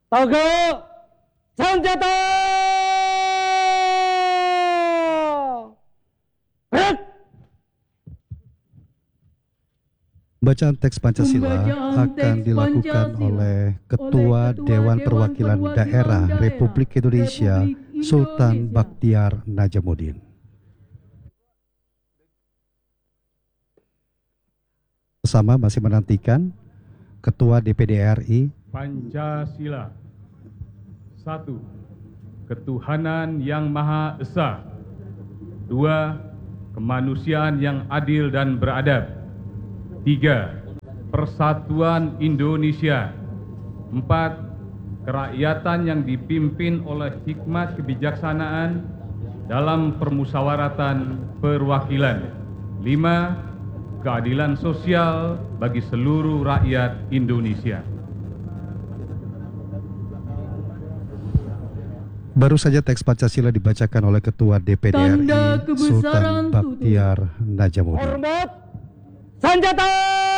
Toga senjata. Gerak. Bacaan teks Pancasila akan dilakukan oleh Ketua Dewan Perwakilan Daerah Republik Indonesia Sultan Bakhtiar Najamuddin. Bersama masih menantikan Ketua DPD RI. Pancasila. 1. Ketuhanan yang Maha Esa. 2. Kemanusiaan yang adil dan beradab. 3. Persatuan Indonesia. 4. Kerakyatan yang dipimpin oleh hikmat kebijaksanaan dalam permusyawaratan perwakilan. 5. Keadilan sosial bagi seluruh rakyat Indonesia. Baru saja teks Pancasila dibacakan oleh Ketua DPD RI Sultan Bakhtiar Najamuddin. Hormat senjata.